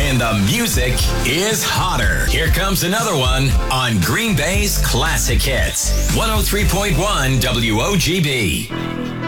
and the music is hotter. Here comes another one on Green Bay's Classic Hits. 103.1 WOGB.